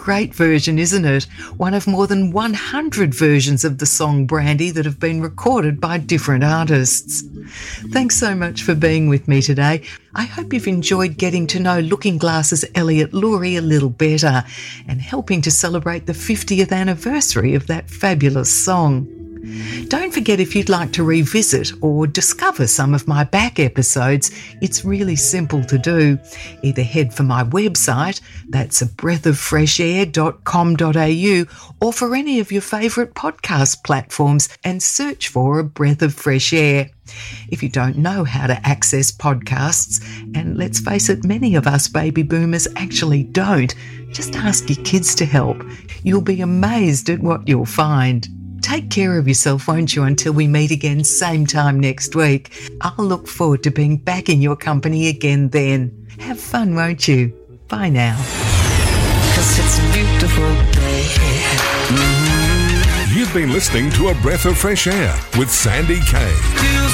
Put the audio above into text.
great version, isn't it? One of more than 100 versions of the song Brandy that have been recorded by different artists. Thanks so much for being with me today. I hope you've enjoyed getting to know Looking Glass's Elliot Lurie a little better and helping to celebrate the 50th anniversary of that fabulous song. Don't forget, if you'd like to revisit or discover some of my back episodes, it's really simple to do. Either head for my website, that's abreathofreshair.com.au, or for any of your favourite podcast platforms and search for A Breath of Fresh Air. If you don't know how to access podcasts, and let's face it, many of us baby boomers actually don't, just ask your kids to help. You'll be amazed at what you'll find. Take care of yourself, won't you, until we meet again same time next week. I'll look forward to being back in your company again then. Have fun, won't you? Bye now. 'Cause it's a beautiful day. You've been listening to A Breath of Fresh Air with Sandy Kay.